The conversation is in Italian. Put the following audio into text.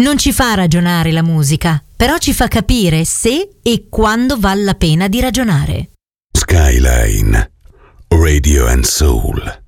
Non ci fa ragionare la musica, però ci fa capire se e quando vale la pena di ragionare. Skyline Radio and Soul.